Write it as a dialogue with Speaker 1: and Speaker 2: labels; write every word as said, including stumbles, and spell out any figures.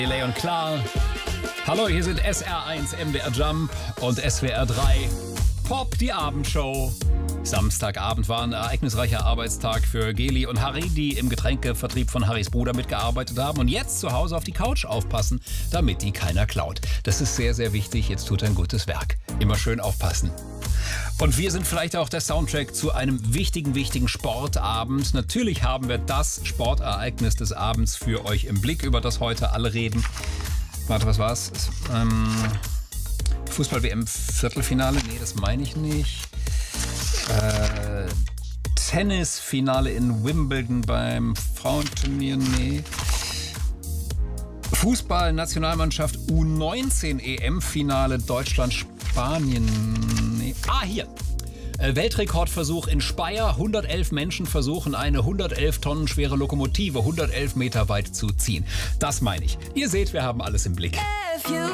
Speaker 1: Delay und klar. Hallo, hier sind S R eins, M D R Jump und S W R drei. Pop, die Abendshow. Samstagabend war ein ereignisreicher Arbeitstag für Geli und Harry, die im Getränkevertrieb von Harrys Bruder mitgearbeitet haben und jetzt zu Hause auf die Couch aufpassen, damit die keiner klaut. Das ist sehr, sehr wichtig. Jetzt tut er ein gutes Werk. Immer schön aufpassen. Und wir sind vielleicht auch der Soundtrack zu einem wichtigen, wichtigen Sportabend. Natürlich haben wir das Sportereignis des Abends für euch im Blick, über das heute alle reden. Warte, was war's? Ähm, Fußball-W M-Viertelfinale? Nee, das meine ich nicht. Äh, Tennisfinale in Wimbledon beim Frauenturnier? Nee. Fußball-Nationalmannschaft U neunzehn E M-Finale Deutschland-Spanien. Nee. Ah, hier. Äh, Weltrekordversuch in Speyer. hundertelf Menschen versuchen, eine hundertelf Tonnen schwere Lokomotive hundertelf Meter weit zu ziehen. Das meine ich. Ihr seht, wir haben alles im Blick.